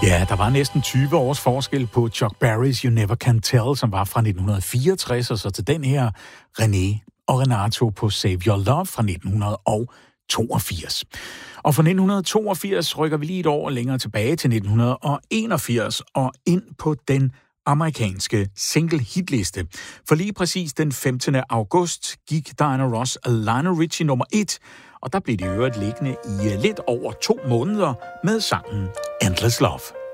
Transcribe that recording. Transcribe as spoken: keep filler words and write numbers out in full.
Ja, der var næsten tyve års forskel på Chuck Berrys You Never Can Tell, som var fra nitten fireogtres, og så til den her René og Renato på Save Your Love fra nitten toogfirs. Og fra nitten toogfirs rykker vi lige et år længere tilbage til nitten enogfirs og ind på den amerikanske single hitliste. For lige præcis den femtende august gik Diana Ross og Lionel Richie nummer et, og der blev det i øvrigt liggende i lidt over to måneder med sangen Endless Love.